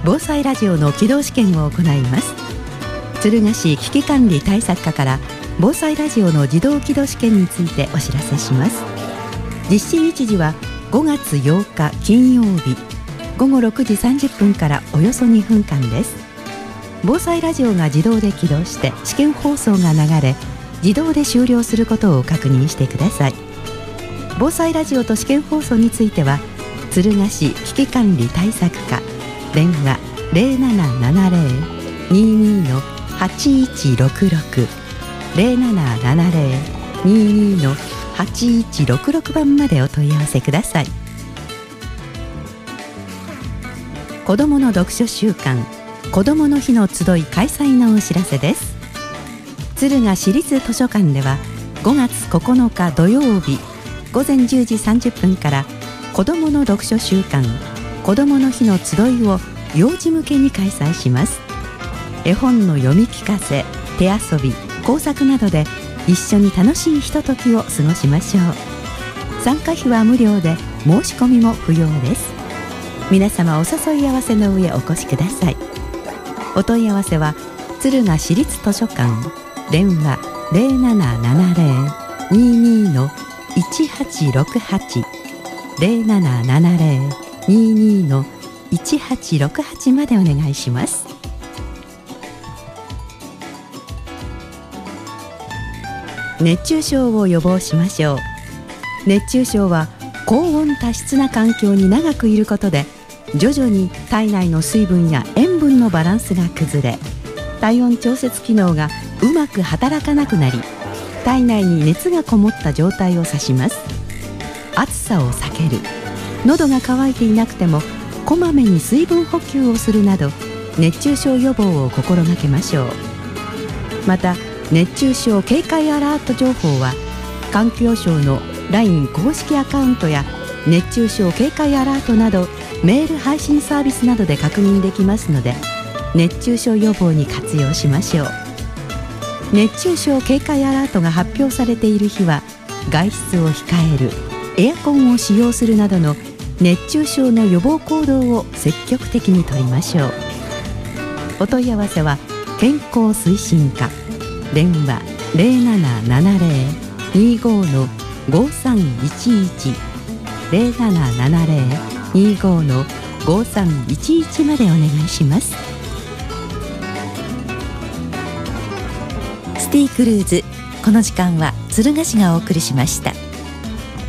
防災ラジオの起動試験を行います。敦賀市危機管理対策課から防災ラジオの自動起動試験についてお知らせします。実施日時は5月8日金曜日午後6時30分からおよそ2分間です。防災ラジオが自動で起動して試験放送が流れ、自動で終了することを確認してください。防災ラジオと試験放送については敦賀市危機管理対策課電話 0770-22-8166 0770-22-8166 番までお問い合わせください。子どもの読書週間子どもの日の集い開催のお知らせです。敦賀市立図書館では5月9日土曜日午前10時30分から子どもの読書週間子どもの日の集いを幼児向けに開催します。絵本の読み聞かせ、手遊び、工作などで一緒に楽しいひとときを過ごしましょう。参加費は無料で申し込みも不要です。皆様お誘い合わせの上お越しください。お問い合わせは敦賀市立図書館電話 0770-22-1868 0770-22-1868 までお願いします。熱中症を予防しましょう。熱中症は高温多湿な環境に長くいることで徐々に体内の水分や塩分のバランスが崩れ、体温調節機能がうまく働かなくなり、体内に熱がこもった状態を指します。暑さを避ける、喉が渇いていなくてもこまめに水分補給をするなど熱中症予防を心がけましょう。また熱中症警戒アラート情報は環境省の LINE 公式アカウントや熱中症警戒アラートなどメール配信サービスなどで確認できますので、熱中症予防に活用しましょう。熱中症警戒アラートが発表されている日は外出を控える、エアコンを使用するなどの熱中症の予防行動を積極的に取りましょう。お問い合わせは健康推進課電話 0770-25-5311 0770-25-5311 までお願いします。 シティクルーズ、この時間は敦賀市がお送りしました。